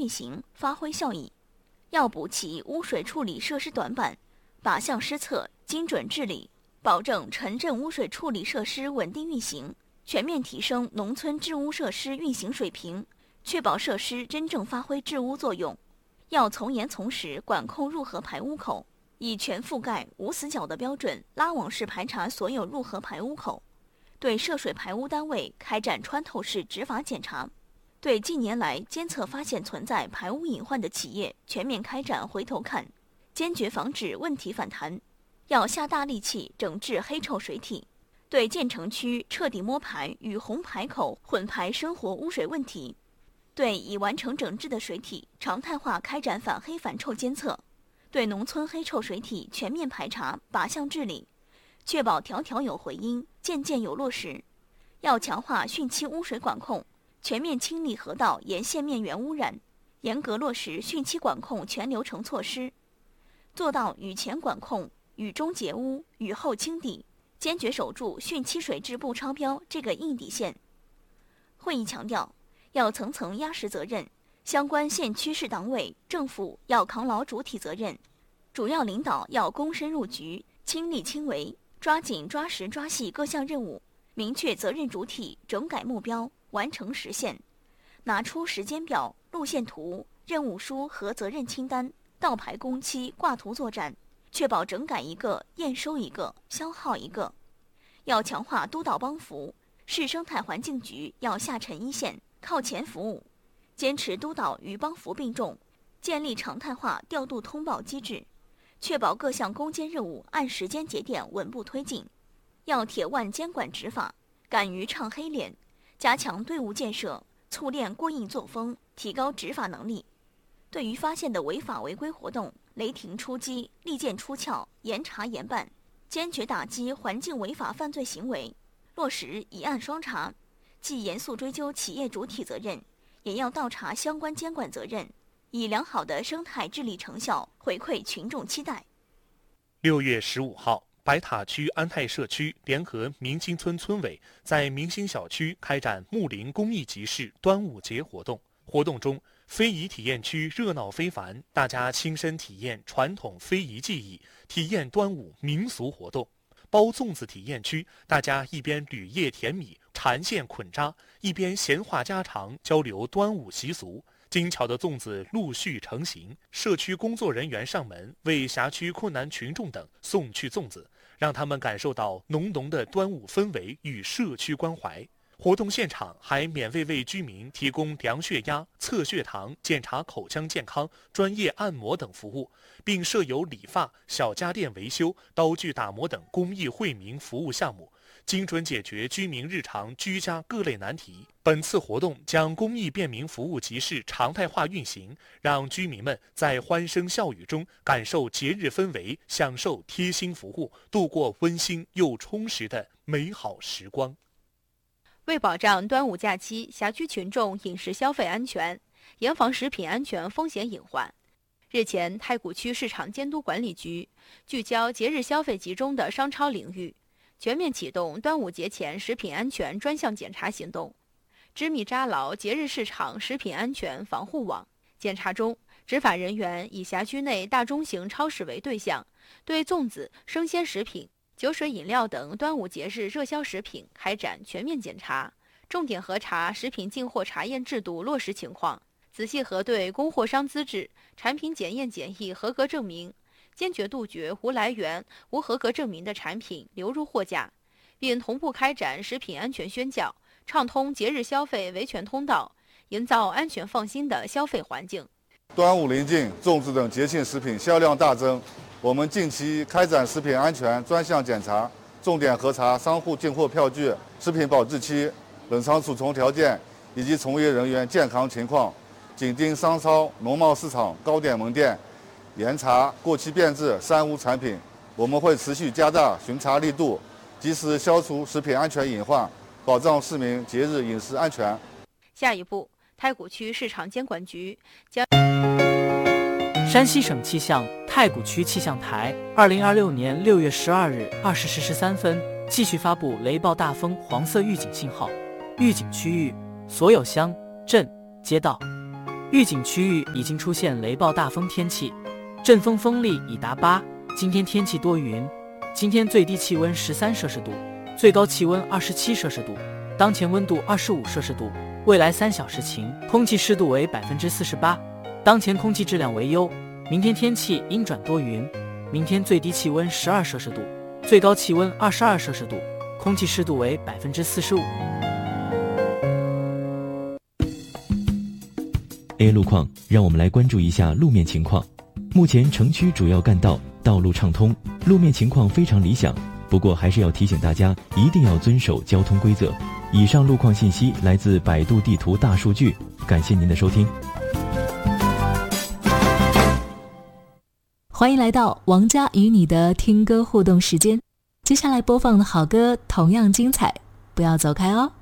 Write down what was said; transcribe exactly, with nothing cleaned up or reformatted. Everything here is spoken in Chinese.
运行发挥效益。要补齐污水处理设施短板，靶向施策，精准治理，保证城镇污水处理设施稳定运行，全面提升农村治污设施运行水平，确保设施真正发挥治污作用。要从严从实管控入河排污口，以全覆盖、无死角的标准拉网式排查所有入河排污口，对涉水排污单位开展穿透式执法检查，对近年来监测发现存在排污隐患的企业全面开展回头看，坚决防止问题反弹。要下大力气整治黑臭水体，对建成区彻底摸排与红排口混排生活污水问题，对已完成整治的水体常态化开展反黑反臭监测，对农村黑臭水体全面排查靶向治理，确保条条有回音，件件有落实。要强化汛期污水管控，全面清理河道沿线面源污染，严格落实汛期管控全流程措施，做到雨前管控、雨中截污、雨后清底，坚决守住汛期水质不超标这个硬底线。会议强调，要层层压实责任，相关县区市党委政府要扛牢主体责任，主要领导要躬身入局，亲力亲为，抓紧抓实抓细各项任务，明确责任主体、整改目标，完成实现，拿出时间表、路线图、任务书和责任清单，倒排工期，挂图作战，确保整改一个，验收一个，消耗一个。要强化督导帮扶，市生态环境局要下沉一线，靠前服务，坚持督导与帮扶并重，建立常态化调度通报机制，确保各项攻坚任务按时间节点稳步推进。要铁腕监管执法，敢于唱黑脸，加强队伍建设，淬炼过硬作风，提高执法能力。对于发现的违法违规活动，雷霆出击，利剑出鞘，严查严办，坚决打击环境违法犯罪行为，落实以案双查，既严肃追究企业主体责任，也要倒查相关监管责任，以良好的生态治理成效回馈群众期待。 六月十五号，白塔区安泰社区联合明星村村委在明星小区开展睦邻公益集市端午节活动。活动中，非遗体验区热闹非凡，大家亲身体验传统非遗技艺，体验端午民俗活动。包粽子体验区，大家一边铝业甜米、缠线捆扎，一边闲话家常，交流端午习俗。精巧的粽子陆续成型，社区工作人员上门为辖区困难群众等送去粽子，让他们感受到浓浓的端午氛围与社区关怀。活动现场还免费为居民提供量血压、测血糖、检查口腔健康、专业按摩等服务，并设有理发、小家电维修、刀具打磨等公益惠民服务项目，精准解决居民日常居家各类难题。本次活动将公益便民服务集市常态化运行，让居民们在欢声笑语中感受节日氛围，享受贴心服务，度过温馨又充实的美好时光。 为保障端午假期辖区群众饮食消费安全，严防食品安全风险隐患，日前，太谷区市场监督管理局聚焦节日消费集中的商超领域，全面启动端午节前食品安全专项检查行动，织密扎牢节日市场食品安全防护网。检查中，执法人员以辖区内大中型超市为对象，对粽子、生鲜食品、酒水饮料等端午节日热销食品开展全面检查，重点核查食品进货查验制度落实情况，仔细核对供货商资质、产品检验检疫合格证明，坚决杜绝无来源、无合格证明的产品流入货架，并同步开展食品安全宣教，畅通节日消费维权通道，营造安全放心的消费环境。 端午临近，粽子等节庆食品销量大增。我们近期开展食品安全专项检查，重点核查商户进货票据、食品保质期、冷藏储存条件以及从业人员健康情况，紧盯商超、农贸市场、糕点门店，严查过期变质、三无产品。我们会持续加大巡查力度，及时消除食品安全隐患，保障市民节日饮食安全。 下一步，太谷区市场监管局将山西省气象太谷区气象台二零二六年六月十二日二十时十三分继续发布雷暴大风黄色预警信号，预警区域所有乡镇街道预警区域已经出现雷暴大风天气，阵风风力已达八。今天天气多云，今天最低气温十三摄氏度，最高气温二十七摄氏度，当前温度二十五摄氏度。未来三小时晴，空气湿度为百分之四十八，当前空气质量为优。明天天气阴转多云，明天最低气温十二摄氏度，最高气温二十二摄氏度，空气湿度为百分之四十五。 A 路况，让我们来关注一下路面情况。目前城区主要干道道路畅通，路面情况非常理想。不过还是要提醒大家，一定要遵守交通规则。以上路况信息来自百度地图大数据，感谢您的收听。 欢迎来到王佳与你的听歌互动时间，接下来播放的好歌同样精彩，不要走开哦。